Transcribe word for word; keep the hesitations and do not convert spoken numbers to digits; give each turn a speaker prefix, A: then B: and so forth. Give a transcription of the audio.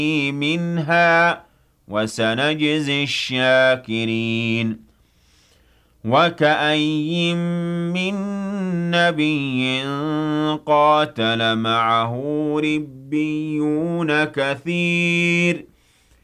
A: منها وسنجزي الشاكرين وكأين من نبي قاتل معه ربيون كثير